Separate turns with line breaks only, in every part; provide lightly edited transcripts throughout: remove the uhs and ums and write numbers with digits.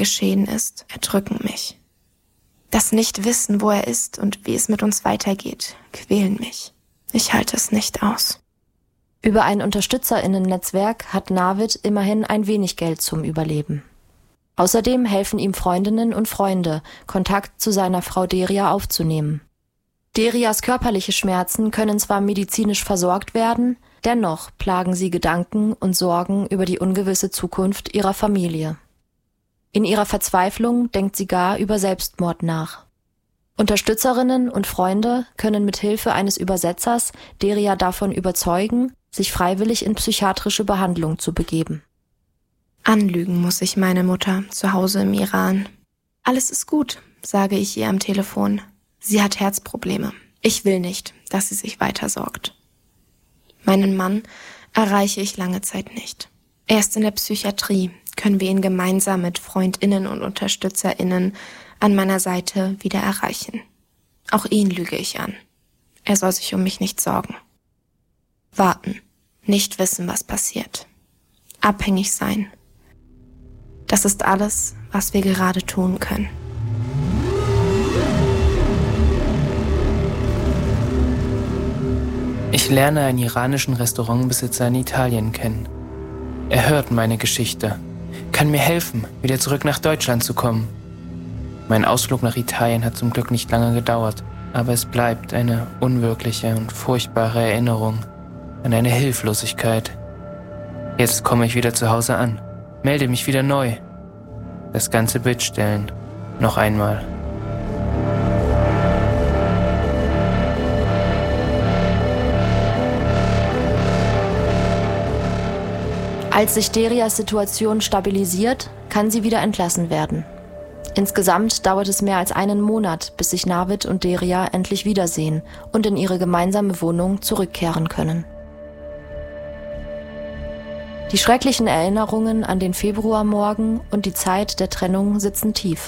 geschehen ist, erdrücken mich. Das Nichtwissen, wo er ist und wie es mit uns weitergeht, quälen mich. Ich halte es nicht aus.
Über ein UnterstützerInnen-Netzwerk hat Navid immerhin ein wenig Geld zum Überleben. Außerdem helfen ihm Freundinnen und Freunde, Kontakt zu seiner Frau Deria aufzunehmen. Derias körperliche Schmerzen können zwar medizinisch versorgt werden, dennoch plagen sie Gedanken und Sorgen über die ungewisse Zukunft ihrer Familie. In ihrer Verzweiflung denkt sie gar über Selbstmord nach. Unterstützerinnen und Freunde können mit Hilfe eines Übersetzers Deria davon überzeugen, sich freiwillig in psychiatrische Behandlung zu begeben.
Anlügen muss ich meine Mutter zu Hause im Iran. Alles ist gut, sage ich ihr am Telefon. Sie hat Herzprobleme. Ich will nicht, dass sie sich weiter sorgt. Meinen Mann erreiche ich lange Zeit nicht. Erst in der Psychiatrie können wir ihn gemeinsam mit FreundInnen und UnterstützerInnen an meiner Seite wieder erreichen. Auch ihn lüge ich an. Er soll sich um mich nicht sorgen. Warten, nicht wissen, was passiert. Abhängig sein. Das ist alles, was wir gerade tun können.
Ich lerne einen iranischen Restaurantbesitzer in Italien kennen. Er hört meine Geschichte, kann mir helfen, wieder zurück nach Deutschland zu kommen. Mein Ausflug nach Italien hat zum Glück nicht lange gedauert, aber es bleibt eine unwirkliche und furchtbare Erinnerung an eine Hilflosigkeit. Jetzt komme ich wieder zu Hause an, melde mich wieder neu. Das ganze Bild stellen, noch einmal.
Als sich Derias Situation stabilisiert, kann sie wieder entlassen werden. Insgesamt dauert es mehr als einen Monat, bis sich Navid und Deria endlich wiedersehen und in ihre gemeinsame Wohnung zurückkehren können. Die schrecklichen Erinnerungen an den Februarmorgen und die Zeit der Trennung sitzen tief.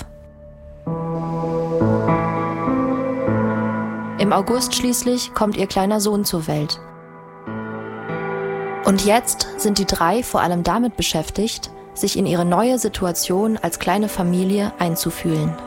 Im August schließlich kommt ihr kleiner Sohn zur Welt. Und jetzt sind die drei vor allem damit beschäftigt, sich in ihre neue Situation als kleine Familie einzufühlen.